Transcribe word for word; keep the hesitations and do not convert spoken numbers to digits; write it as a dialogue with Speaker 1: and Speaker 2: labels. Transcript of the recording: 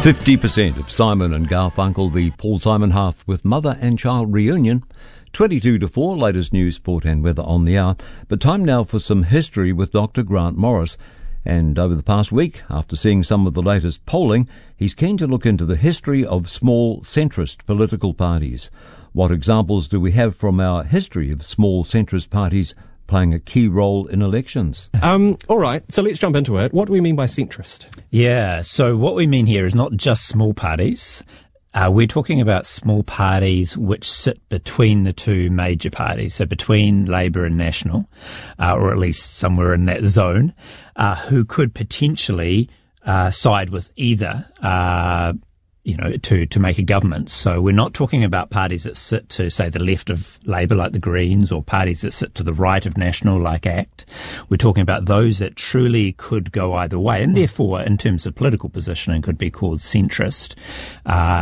Speaker 1: fifty percent of Simon and Garfunkel, the Paul Simon half with mother and child reunion. twenty-two to four, latest news, sport and weather on the hour. But time now for some history with Doctor Grant Morris. And over the past week, after seeing some of the latest polling, he's keen to look into the history of small centrist political parties. What examples do we have from our history of small centrist parties playing a key role in elections?
Speaker 2: Um, all right, so let's jump into it. What do we mean by centrist?
Speaker 3: Yeah, so what we mean here is not just small parties. Uh, we're talking about small parties which sit between the two major parties, so between Labour and National, uh, or at least somewhere in that zone, uh, who could potentially uh, side with either uh you know, to, to make a government. So we're not talking about parties that sit to, say, the left of Labour, like the Greens, or parties that sit to the right of National, like ACT. We're talking about those that truly could go either way, and therefore, in terms of political positioning, could be called centrist. Uh,